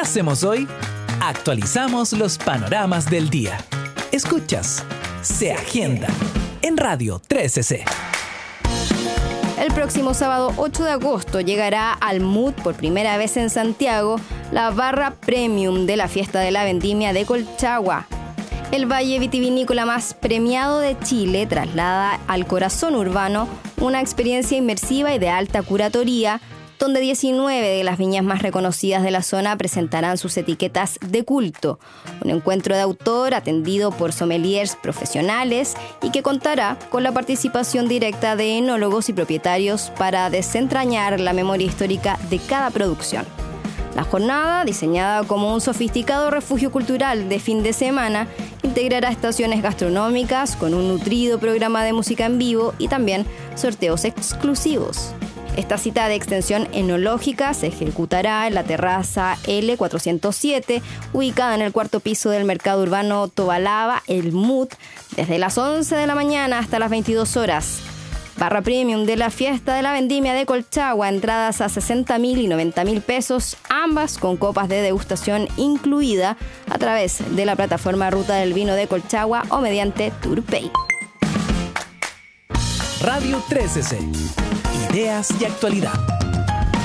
hacemos hoy? Actualizamos los panoramas del día. Escuchas Se Agenda en Radio 13C. El próximo sábado 8 de agosto llegará al MUT por primera vez en Santiago la barra premium de la fiesta de la vendimia de Colchagua. El valle vitivinícola más premiado de Chile traslada al corazón urbano una experiencia inmersiva y de alta curatoría, donde 19 de las viñas más reconocidas de la zona presentarán sus etiquetas de culto. Un encuentro de autor atendido por sommeliers profesionales y que contará con la participación directa de enólogos y propietarios para desentrañar la memoria histórica de cada producción. La jornada, diseñada como un sofisticado refugio cultural de fin de semana, integrará estaciones gastronómicas con un nutrido programa de música en vivo y también sorteos exclusivos. Esta cita de extensión enológica se ejecutará en la terraza L407, ubicada en el cuarto piso del mercado urbano Tobalaba, el MUT, desde las 11 de la mañana hasta las 22 horas. Barra premium de la fiesta de la vendimia de Colchagua, entradas a 60.000 y 90.000 pesos, ambas con copas de degustación incluida a través de la plataforma Ruta del Vino de Colchagua o mediante TourPay. Radio 13C. Ideas y actualidad.